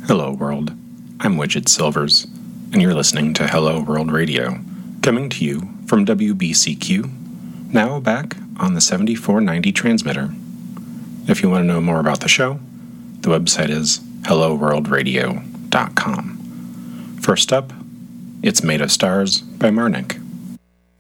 Hello World, I'm Widget Silvers, and you're listening to Hello World Radio, coming to you from WBCQ, now back on the 7490 transmitter. If you want to know more about the show, the website is helloworldradio.com. First up, It's Made of Stars by Marnik.